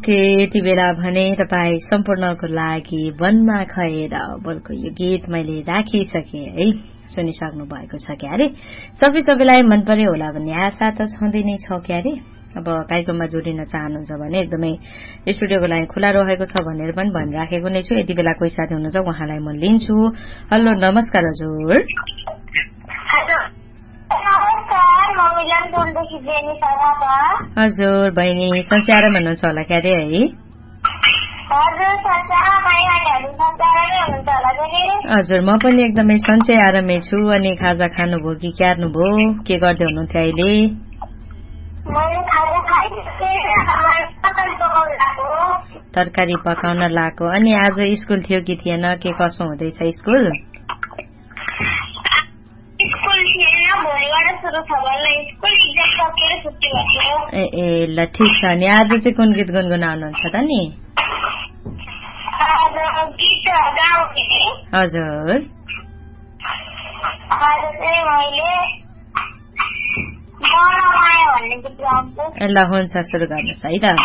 Okay, यति बेला भने तपाईँ सम्पूर्णको लागि वनमा खएर बोलको यो गीत मैले राखिसके है, सुनिसक्नु भएको छ क्यारे। सबैलाई मन पर्यो होला भन्ने आशा त छँदै नै छ क्यारे। अब कार्यक्रममा जोडिन चाहनुहुन्छ भने एकदमै स्टुडियोको लागि खुला रहेको छ भनेर पनि भनिराखेको नै छु। यति बेला कोही साथी हुनुहुन्छ उहाँलाई म लिन्छु। हेलो, नमस्कार हजुर। हजुर बहिनी, सन्चै आराम हुनुहुन्छ होला क्यारे है? हजुर, म पनि एकदमै सन्चै आरामै छु। अनि खाजा खानुभयो कि क्यार्नुभयो, के गर्दै हुनुहुन्थ्यो अहिले? तरकारी पकाउन लाएको। अनि आज स्कुल थियो कि थिएन, के कसो हुँदैछ स्कुल? ए ल ठिक छ। अनि आज चाहिँ कुन गीत गुनगुनाउनुहुन्छ त नि? हजुर, ल हुन्छ, सुरु गर्नुहोस् है त।